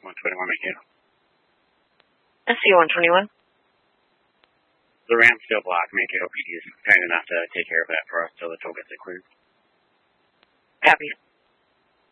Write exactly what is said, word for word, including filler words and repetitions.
one twenty-one, make it. S C one twenty-one. The ramp's still blocked. Make it O P D is kind enough to take care of that for us till the toll gets it cleared. Copy.